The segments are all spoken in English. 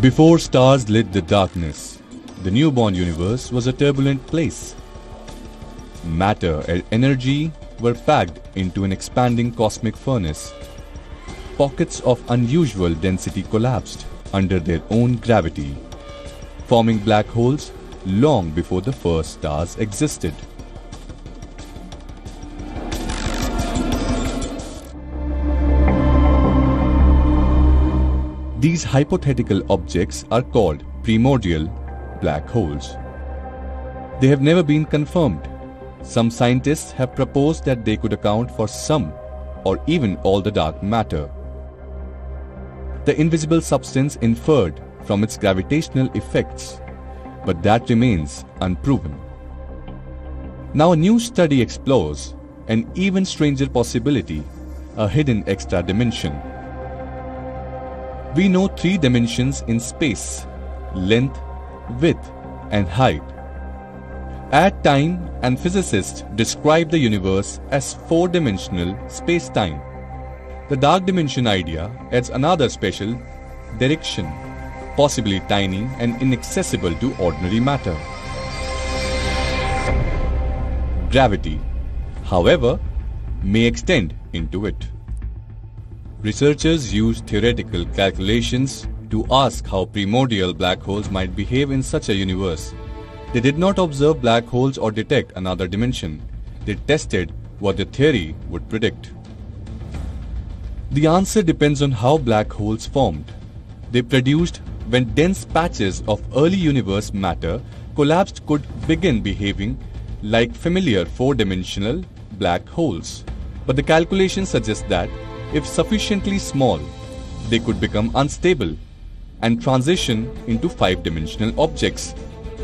Before stars lit the darkness, the newborn universe was a turbulent place. Matter and energy were packed into an expanding cosmic furnace. Pockets of unusual density collapsed under their own gravity, forming black holes long before the first stars existed. These hypothetical objects are called primordial black holes. They have never been confirmed. Some scientists have proposed that they could account for some or even all the dark matter, the invisible substance inferred from its gravitational effects, but that remains unproven. Now a new study explores an even stranger possibility, a hidden extra dimension. We know 3 dimensions in space: length, width, and height. At time, and physicists describe the universe as 4-dimensional space-time. The dark dimension idea adds another special direction, possibly tiny and inaccessible to ordinary matter. Gravity, however, may extend into it. Researchers used theoretical calculations to ask how primordial black holes might behave in such a universe. They did not observe black holes or detect another dimension. They tested what the theory would predict. The answer depends on how black holes formed. They produced when dense patches of early universe matter collapsed could begin behaving like familiar 4-dimensional black holes. But the calculations suggest that if sufficiently small, they could become unstable and transition into 5-dimensional objects.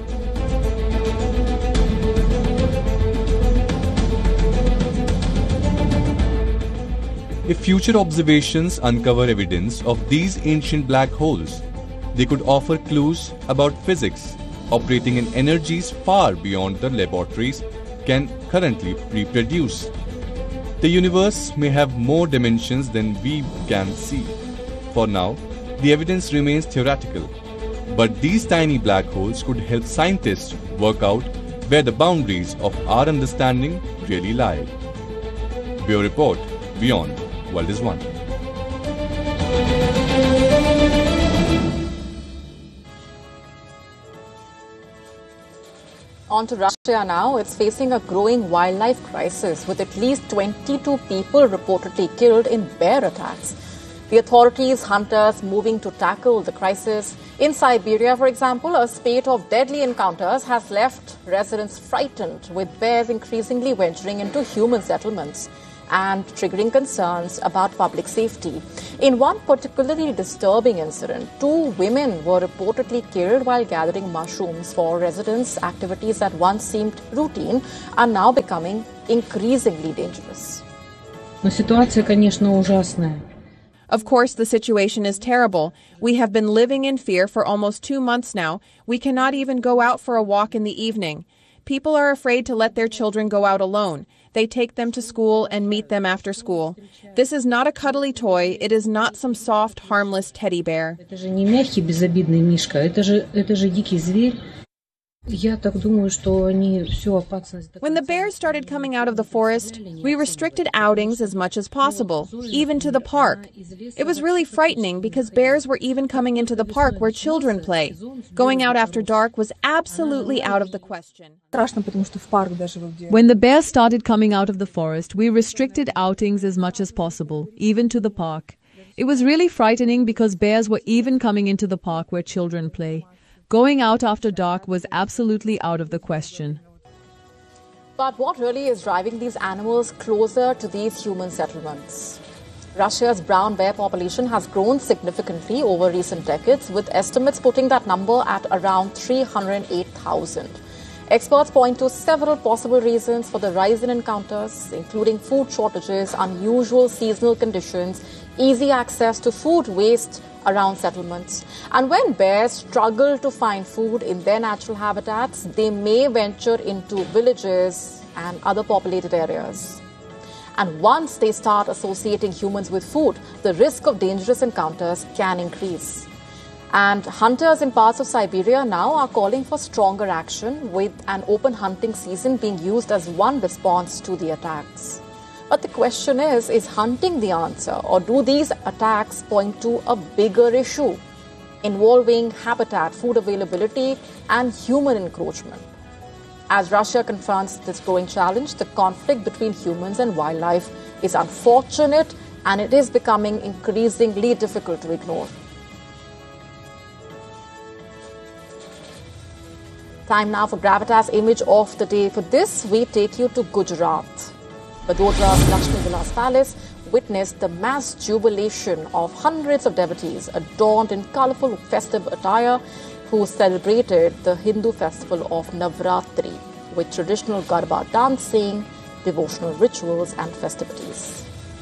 If future observations uncover evidence of these ancient black holes, they could offer clues about physics operating in energies far beyond the laboratories can currently reproduce. The universe may have more dimensions than we can see. For now, the evidence remains theoretical, but these tiny black holes could help scientists work out where the boundaries of our understanding really lie. Bureau Report, Beyond World is One. On to Russia now. It's facing a growing wildlife crisis with at least 22 people reportedly killed in bear attacks. The authorities, hunters moving to tackle the crisis. In Siberia, for example, a spate of deadly encounters has left residents frightened, with bears increasingly venturing into human settlements and triggering concerns about public safety. In one particularly disturbing incident, 2 women were reportedly killed while gathering mushrooms for residents. Activities that once seemed routine are now becoming increasingly dangerous. Но ситуация, конечно, ужасная. Of course, the situation is terrible. We have been living in fear for almost 2 months now. We cannot even go out for a walk in the evening. People are afraid to let their children go out alone. They take them to school and meet them after school. This is not a cuddly toy. It is not some soft, harmless teddy bear. Это же не мягкий, безобидный мишка. Это же дикий зверь. Я так думаю, что они всю опасность... When the bears started coming out of the forest, we restricted outings as much as possible, even to the park. It was really frightening because bears were even coming into the park where children play. Going out after dark was absolutely out of the question. When the bears started coming out of the forest, we restricted outings as much as possible, even to the park. It was really frightening because bears were even coming into the park where children play. Going out after dark was absolutely out of the question. But what really is driving these animals closer to these human settlements? Russia's brown bear population has grown significantly over recent decades, with estimates putting that number at around 308,000. Experts point to several possible reasons for the rise in encounters, including food shortages, unusual seasonal conditions, easy access to food waste around settlements. And when bears struggle to find food in their natural habitats, they may venture into villages and other populated areas. And once they start associating humans with food, the risk of dangerous encounters can increase. And hunters in parts of Siberia now are calling for stronger action, with an open hunting season being used as one response to the attacks. But the question is hunting the answer, or do these attacks point to a bigger issue involving habitat, food availability, and human encroachment? As Russia confronts this growing challenge, the conflict between humans and wildlife is unfortunate, and it is becoming increasingly difficult to ignore. Time now for Gravitas Image of the Day. For this, we take you to Gujarat. Vadodara's Lakshmi Vilas Palace witnessed the mass jubilation of hundreds of devotees adorned in colourful festive attire who celebrated the Hindu festival of Navratri with traditional Garba dancing, devotional rituals and festivities.